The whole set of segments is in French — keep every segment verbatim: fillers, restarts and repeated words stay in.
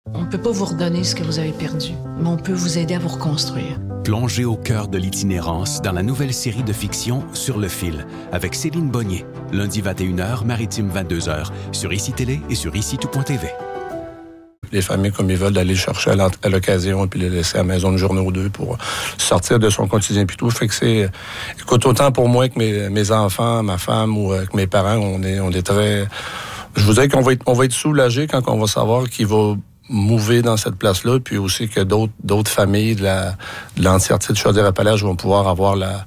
On ne peut pas vous redonner ce que vous avez perdu, mais on peut vous aider à vous reconstruire. Plongez au cœur de l'itinérance dans la nouvelle série de fiction Sur le fil, avec Céline Bonnier. Lundi vingt et une heures, Maritime vingt-deux heures, sur I C I Télé et sur ici tout point t v. Les familles, comme ils veulent, d'aller chercher à l'occasion et puis les laisser à la maison une journée ou deux pour sortir de son quotidien puis tout. Fait que c'est... Écoute, autant pour moi que mes, mes enfants, ma femme ou euh, que mes parents, on est, on est très... Je vous dirais qu'on va être, on va être soulagés quand on va savoir qu'il va mouver dans cette place-là, puis aussi que d'autres, d'autres familles de, la, de l'entièreté de Chaudière-Appalaches vont pouvoir avoir la,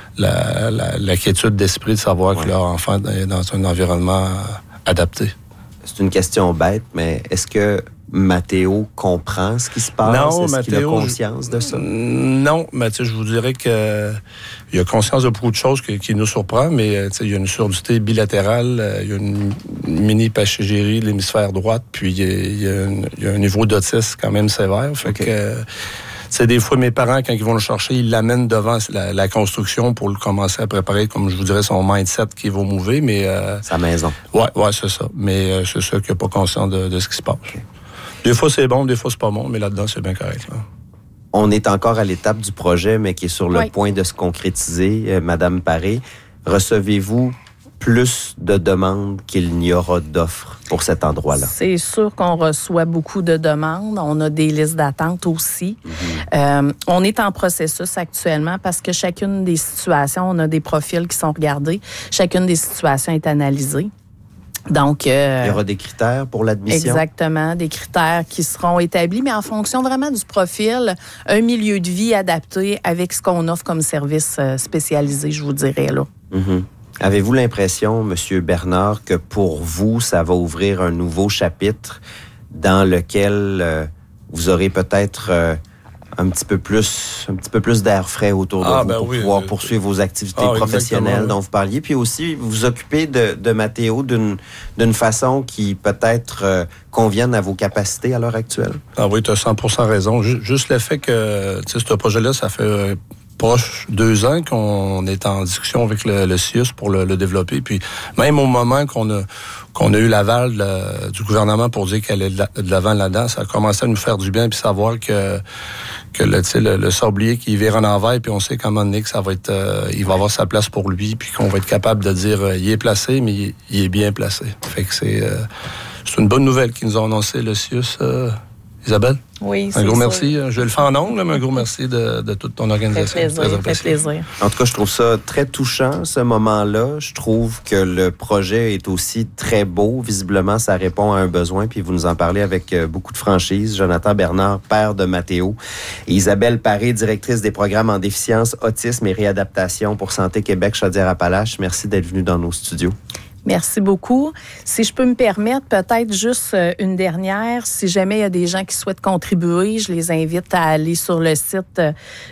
la, la, la quiétude d'esprit de savoir ouais. que leur enfant est dans un environnement adapté. C'est une question bête, mais est-ce que Mathéo comprend ce qui se passe? Non, Est-ce Mathéo, qu'il a conscience de ça? Non, Mathieu, je vous dirais que il a conscience de beaucoup de choses qui, qui nous surprend, mais il y a une surdité bilatérale, il y a une mini pachygyrie de l'hémisphère droite, puis il y a, une, il y a un niveau d'autisme quand même sévère. Fait okay. que, c'est des fois mes parents, quand ils vont le chercher, ils l'amènent devant la, la construction pour le commencer à préparer, comme je vous dirais, son mindset qui va mouver, mais... Euh, Sa maison. Ouais, ouais, c'est ça. Mais euh, c'est ça qui n'est pas conscient de, de ce qui se passe. Okay. Des fois, c'est bon, des fois, c'est pas bon, mais là-dedans, c'est bien correct. Là. On est encore à l'étape du projet, mais qui est sur le oui. point de se concrétiser. Euh, Madame Paré, recevez-vous plus de demandes qu'il n'y aura d'offres pour cet endroit-là? C'est sûr qu'on reçoit beaucoup de demandes. On a des listes d'attente aussi. Mm-hmm. Euh, on est en processus actuellement parce que chacune des situations, on a des profils qui sont regardés. Chacune des situations est analysée. Donc, euh, il y aura des critères pour l'admission? Exactement, des critères qui seront établis, mais en fonction vraiment du profil, un milieu de vie adapté avec ce qu'on offre comme service spécialisé, je vous dirais, là. Mm-hmm. Avez-vous l'impression, M. Bernard, que pour vous, ça va ouvrir un nouveau chapitre dans lequel euh, vous aurez peut-être euh, un petit peu plus, un petit peu plus d'air frais autour de ah, vous ben pour oui, pouvoir euh, poursuivre vos activités ah, professionnelles dont vous parliez, puis aussi vous occuper de, de Mathéo d'une, d'une façon qui peut-être euh, convienne à vos capacités à l'heure actuelle? Ah oui, tu as cent pour cent raison. Juste le fait que, tu sais, ce projet-là, ça fait... Euh, proche deux ans qu'on est en discussion avec le, le C I U S pour le, le développer. Puis même au moment qu'on a qu'on a eu l'aval de, du gouvernement pour dire qu'elle est de l'avant là-dedans, ça a commencé à nous faire du bien puis savoir que que le, le, le sablier qui vire en envers, puis on sait qu'à un moment donné que ça va être, euh, il va avoir sa place pour lui, puis qu'on va être capable de dire euh, il est placé, mais il, il est bien placé. Fait que c'est euh, c'est une bonne nouvelle qu'ils nous ont annoncé le C I U S. Euh, Isabelle? Oui, c'est Un gros ça. merci. Je vais le faire en ondes, mais un gros merci de, de toute ton organisation. Ça fait plaisir, ça fait plaisir. En tout cas, je trouve ça très touchant, ce moment-là. Je trouve que le projet est aussi très beau. Visiblement, ça répond à un besoin, puis vous nous en parlez avec beaucoup de franchise. Jonathan Bernard, père de Mathéo. Et Isabelle Paré, directrice des programmes en déficience, autisme et réadaptation pour Santé Québec Chaudière-Appalaches. Merci d'être venu dans nos studios. Merci beaucoup. Si je peux me permettre, peut-être juste une dernière. Si jamais il y a des gens qui souhaitent contribuer, je les invite à aller sur le site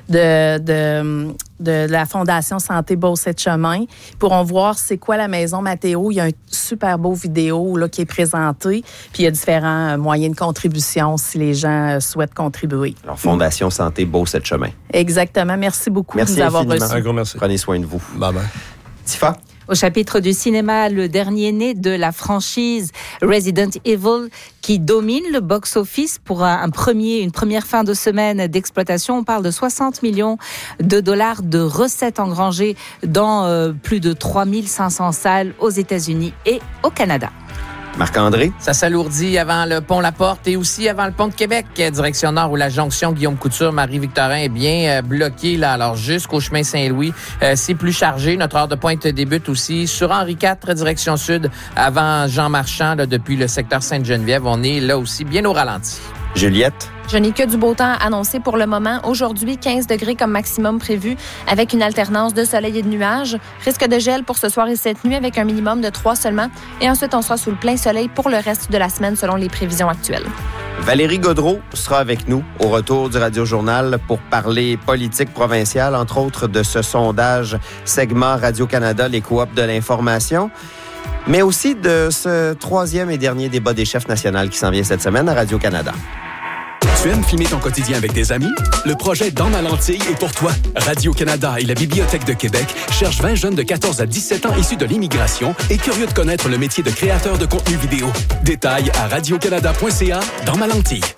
de, de, de la Fondation Santé Beauce-Chemin. Ils pourront voir c'est quoi la maison Mathéo. Il y a un super beau vidéo là, qui est présenté. Puis il y a différents moyens de contribution si les gens souhaitent contribuer. Alors, Fondation Santé Beauce-Chemin. Exactement. Merci beaucoup merci de nous avoir infiniment. reçus. Un gros merci. Prenez soin de vous. Bye bye. Tifa? Au chapitre du cinéma, le dernier né de la franchise Resident Evil qui domine le box-office pour un premier, une première fin de semaine d'exploitation. On parle de soixante millions de dollars de recettes engrangées dans euh, plus de trois mille cinq cents salles aux États-Unis et au Canada. Marc-André? Ça s'alourdit avant le pont La Porte et aussi avant le pont de Québec, direction nord où la jonction Guillaume-Couture, Marie-Victorin est bien euh, bloquée là. Alors jusqu'au chemin Saint-Louis, euh, c'est plus chargé. Notre heure de pointe débute aussi sur Henri quatre, direction sud, avant Jean Marchand, là, depuis le secteur Sainte-Geneviève. On est là aussi bien au ralenti. Juliette? Je n'ai que du beau temps annoncé pour le moment. Aujourd'hui, quinze degrés comme maximum prévu avec une alternance de soleil et de nuages. Risque de gel pour ce soir et cette nuit avec un minimum de trois seulement. Et ensuite, on sera sous le plein soleil pour le reste de la semaine selon les prévisions actuelles. Valérie Gaudreault sera avec nous au retour du Radio Journal pour parler politique provinciale, entre autres de ce sondage segment Radio-Canada, les coops de l'information, mais aussi de ce troisième et dernier débat des chefs nationaux qui s'en vient cette semaine à Radio-Canada. Tu aimes filmer ton quotidien avec tes amis? Le projet Dans ma lentille est pour toi. Radio-Canada et la Bibliothèque de Québec cherchent vingt jeunes de quatorze à dix-sept ans issus de l'immigration et curieux de connaître le métier de créateur de contenu vidéo. Détails à radio canada point c a Dans ma lentille.